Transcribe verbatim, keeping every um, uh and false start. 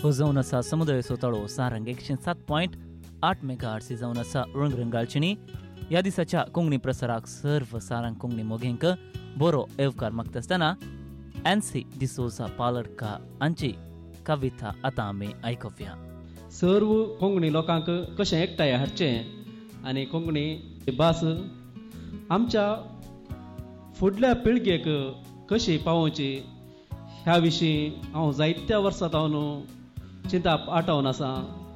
हो जावन आसा समुदाय सोताळो सारंग एकशे सात पॉयंट आठ मेगा हर्ट्झ जावन आसा रंग रंगाळचिणी. ह्या दिसाच्या कोंकणी प्रसाराक सर्व सारंग कोंकणी मोगेंक बरो येवकार मागता आसतना एनसी डिसोजा पालडका हांची कविता आतां आमी आयकुया. सर्व कोंकणी लोकांक कशें एकठांय हाडचें आनी कोंकणी भास आमच्या फुडल्या पिळगेक कशी पावोवची ह्या विशीं हांव जायत्या वर्सां जावन चिंता आठवून आसा.